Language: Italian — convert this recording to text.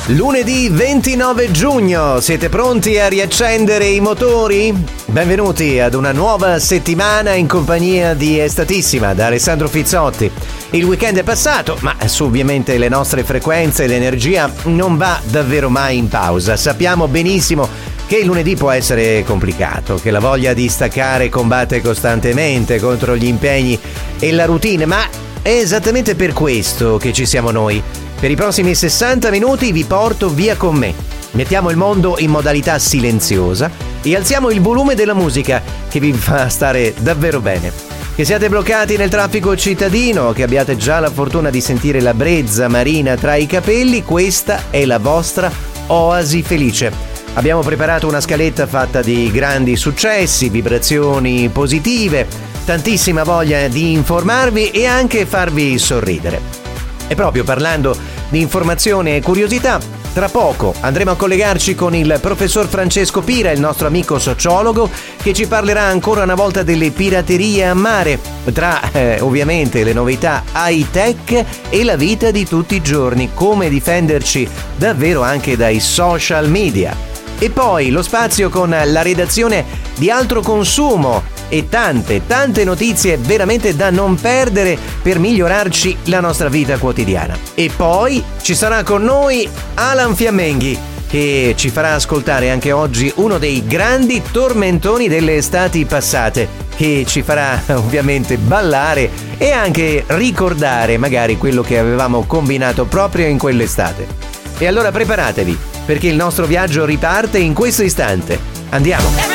Lunedì 29 giugno, siete pronti a riaccendere i motori? Benvenuti ad una nuova settimana in compagnia di Estatissima da Alessandro Fizzotti. Il weekend è passato, ma su ovviamente le nostre frequenze l'energia non va davvero mai in pausa. Sappiamo benissimo che il lunedì può essere complicato, che la voglia di staccare combatte costantemente contro gli impegni e la routine, ma è esattamente per questo che ci siamo noi. Per i prossimi 60 minuti vi porto via con me. Mettiamo il mondo in modalità silenziosa e alziamo il volume della musica che vi fa stare davvero bene. Che siate bloccati nel traffico cittadino, che abbiate già la fortuna di sentire la brezza marina tra i capelli, questa è la vostra oasi felice. Abbiamo preparato una scaletta fatta di grandi successi, vibrazioni positive, tantissima voglia di informarvi e anche farvi sorridere. E proprio parlando di informazione e curiosità, tra poco andremo a collegarci con il professor Francesco Pira, il nostro amico sociologo, che ci parlerà ancora una volta delle piraterie a mare, tra ovviamente le novità high-tech e la vita di tutti i giorni, come difenderci davvero anche dai social media. E poi lo spazio con la redazione di Altro Consumo e tante notizie veramente da non perdere per migliorarci la nostra vita quotidiana. E poi ci sarà con noi Alan Fiammenghi, che ci farà ascoltare anche oggi uno dei grandi tormentoni delle estati passate, che ci farà ovviamente ballare e anche ricordare magari quello che avevamo combinato proprio in quell'estate. E allora preparatevi, perché il nostro viaggio riparte in questo istante. Andiamo!